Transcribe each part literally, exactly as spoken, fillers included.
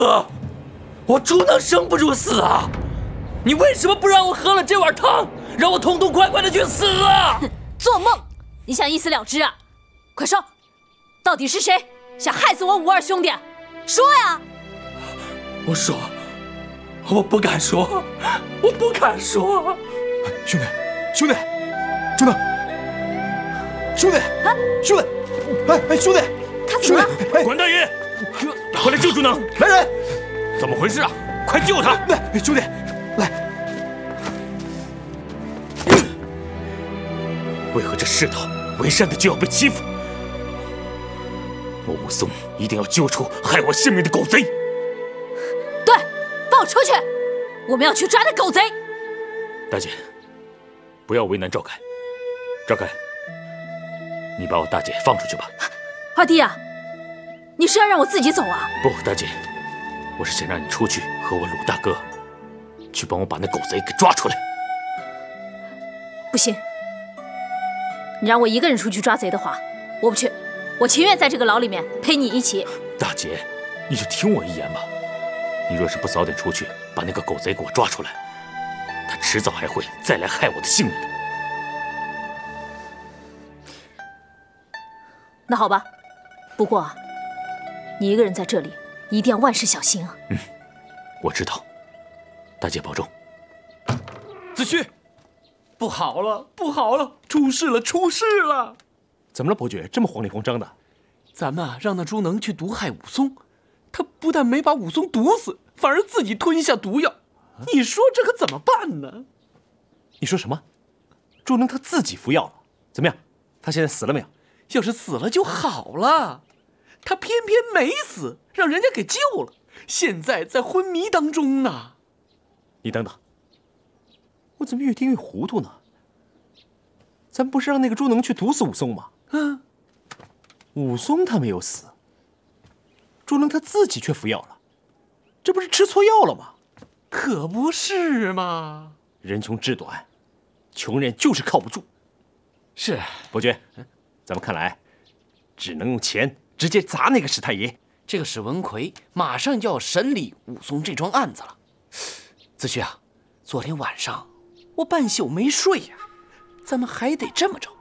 啊！我朱能生不如死啊！你为什么不让我喝了这碗汤，让我痛痛快快的去死啊？ 做梦！你想一死了之啊？快说，到底是谁想害死我五二兄弟？说呀！ 我说，我不敢说，我不敢说。 兄弟，兄弟，朱能，兄弟， 啊， 兄弟，哎哎，兄弟， 他怎么了？ 哎， 管大爷，快来救朱能！ 来人！ 怎么回事啊？快救他！ 来，兄弟，来。 为何这世道为善的就要被欺负？我武松一定要揪出害我性命的狗贼！ 对，放我出去！我们要去抓那狗贼！ 大姐，不要为难赵凯。赵凯，你把我大姐放出去吧。 二弟啊，你是要让我自己走啊？ 不，大姐，我是想让你出去和我鲁大哥去帮我把那狗贼给抓出来。 不行，你让我一个人出去抓贼的话，我不去，我情愿在这个牢里面陪你一起。 大姐，你就听我一言吧。你若是不早点出去把那个狗贼给我抓出来，他迟早还会再来害我的性命的。 那好吧，不过啊，你一个人在这里一定要万事小心啊。 嗯，我知道。大姐保重。 子胥，不好了，不好了，出事了，出事了！ 怎么了，伯爵？这么慌里慌张的？ 咱们啊，让那朱能去毒害武松，他不但没把武松毒死，反而自己吞下毒药。你说这可怎么办呢？ 你说什么？朱能他自己服药了？怎么样？他现在死了没有？ 要是死了就好了，他偏偏没死，让人家给救了，现在在昏迷当中呢。 你等等，我怎么越听越糊涂呢？咱不是让那个朱能去毒死武松吗？ 嗯， 武松他没有死，朱能他自己却服药了，这不是吃错药了吗？ 可不是嘛！ 人穷志短，穷人就是靠不住。 是， 伯爵，咱们看来只能用钱直接砸那个史太爷。 这个史文奎马上就要审理武松这桩案子了。子胥啊，昨天晚上我半宿没睡呀、啊，咱们还得这么着。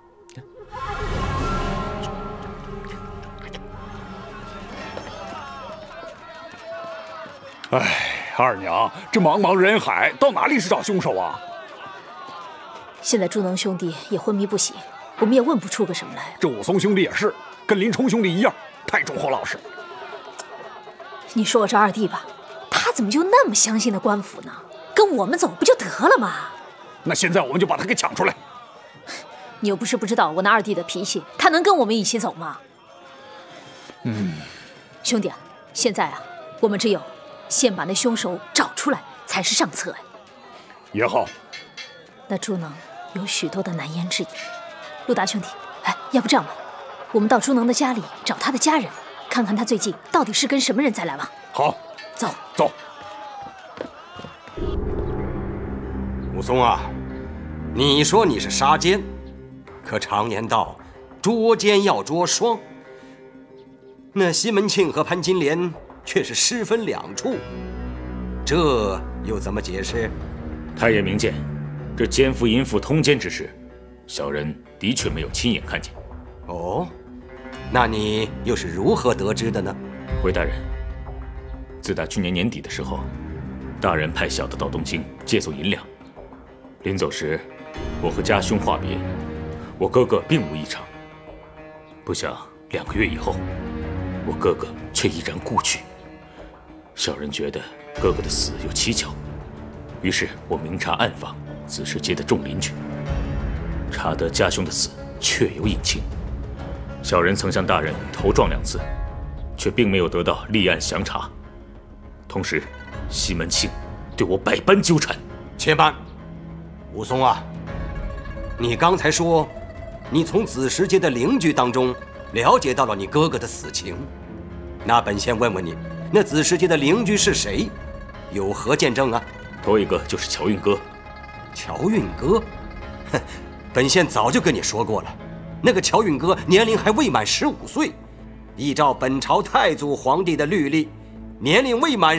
哎，二娘，这茫茫人海，到哪里去找凶手啊？ 现在朱能兄弟也昏迷不醒，我们也问不出个什么来。 这武松兄弟也是，跟林冲兄弟一样，太忠厚老实。 你说我这二弟吧，他怎么就那么相信那官府呢？跟我们走不就得了吗？ 那现在我们就把他给抢出来。 你又不是不知道我那二弟的脾气，他能跟我们一起走吗？ 嗯， 兄弟啊，现在啊，我们只有先把那凶手找出来才是上策哎。 也好。 那朱能有许多的难言之隐，陆大兄弟，哎，要不这样吧，我们到朱能的家里找他的家人，看看他最近到底是跟什么人在来往。 好， 走走。 武松啊，你说你是杀奸，可常言道，捉奸要捉双。那西门庆和潘金莲却是失分两处，这又怎么解释？ 太爷明鉴，这奸夫淫妇通奸之事，小人的确没有亲眼看见。 哦，那你又是如何得知的呢？ 回大人，自打去年年底的时候，大人派小的到东京借送银两，临走时，我和家兄话别，我哥哥并无异常。不想两个月以后，我哥哥却毅然故去。小人觉得哥哥的死有蹊跷，于是我明察暗访子时街的众邻居，查得家兄的死确有隐情。小人曾向大人投状两次，却并没有得到立案详查。同时，西门庆对我百般纠缠。 且慢，武松啊，你刚才说你从子时街的邻居当中了解到了你哥哥的死情，那本先问问你，那子时街的邻居是谁？有何见证啊？ 头一个就是乔运哥。 乔运哥，哼，本县早就跟你说过了，那个乔运哥年龄还未满十五岁，依照本朝太祖皇帝的律例， 年龄未满